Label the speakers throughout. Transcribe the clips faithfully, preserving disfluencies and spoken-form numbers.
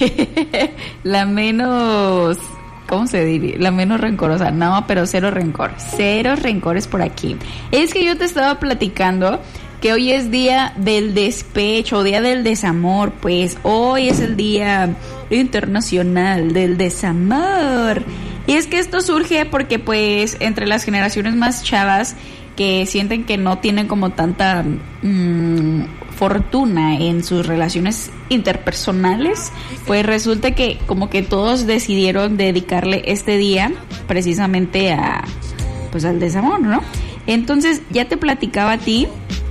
Speaker 1: la menos, ¿cómo se diría? La menos rencorosa. No, pero cero rencor. Cero rencores por aquí. Es que yo te estaba platicando que hoy es día del despecho, día del desamor, pues hoy es el día internacional del desamor. Y es que esto surge porque pues entre las generaciones más chavas que sienten que no tienen como tanta mmm, fortuna en sus relaciones interpersonales, pues resulta que como que todos decidieron dedicarle este día precisamente a pues al desamor, ¿no? Entonces ya te platicaba a ti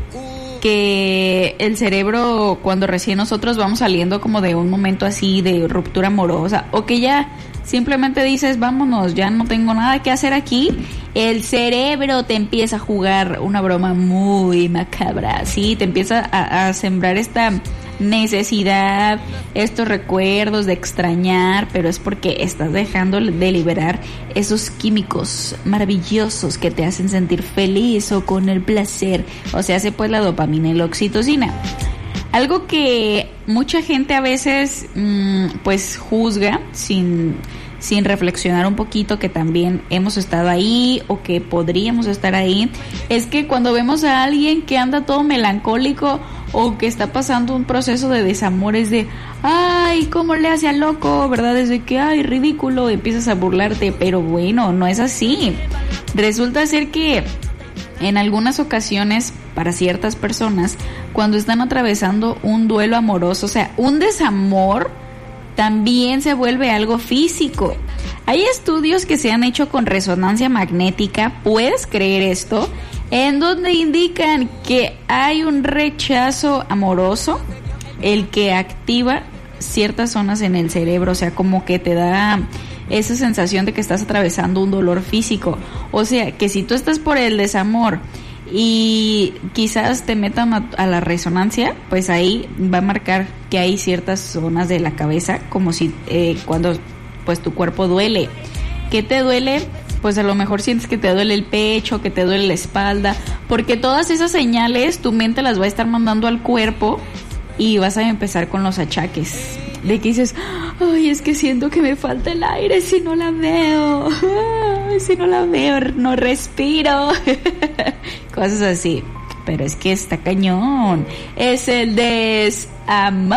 Speaker 1: que el cerebro, cuando recién nosotros vamos saliendo como de un momento así de ruptura amorosa, o que ya simplemente dices, vámonos, ya no tengo nada que hacer aquí, el cerebro te empieza a jugar una broma muy macabra, ¿sí? Te empieza a, a sembrar esta necesidad, estos recuerdos de extrañar, pero es porque estás dejando de liberar esos químicos maravillosos que te hacen sentir feliz o con el placer, o sea, hace pues la dopamina y la oxitocina. Algo que mucha gente a veces mmm, pues juzga sin, sin reflexionar un poquito, que también hemos estado ahí o que podríamos estar ahí, es que cuando vemos a alguien que anda todo melancólico o que está pasando un proceso de desamor, es de, ay, ¿cómo le hace al loco? ¿Verdad? Es de que, ay, ridículo, empiezas a burlarte, pero bueno, no es así. Resulta ser que en algunas ocasiones, para ciertas personas, cuando están atravesando un duelo amoroso, o sea, un desamor, también se vuelve algo físico. Hay estudios que se han hecho con resonancia magnética, ¿puedes creer esto?, en donde indican que hay un rechazo amoroso, el que activa ciertas zonas en el cerebro, o sea, como que te da esa sensación de que estás atravesando un dolor físico. O sea, que si tú estás por el desamor y quizás te metan a, a la resonancia, pues ahí va a marcar que hay ciertas zonas de la cabeza, como si eh, cuando pues tu cuerpo duele. ¿Qué te duele? Pues a lo mejor sientes que te duele el pecho, que te duele la espalda, porque todas esas señales tu mente las va a estar mandando al cuerpo y vas a empezar con los achaques. De que dices, ay, es que siento que me falta el aire si no la veo, ay, si no la veo, no respiro, cosas así. Pero es que está cañón, es el desamor.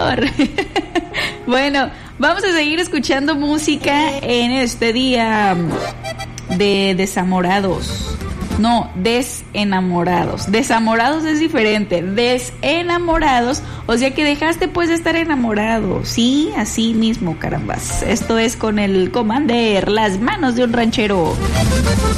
Speaker 1: Bueno, vamos a seguir escuchando música en este día de desamorados. No, desenamorados. Desamorados es diferente. Desenamorados, o sea que dejaste pues de estar enamorado. Sí, así mismo, carambas. Esto es con el Commander, las manos de un ranchero.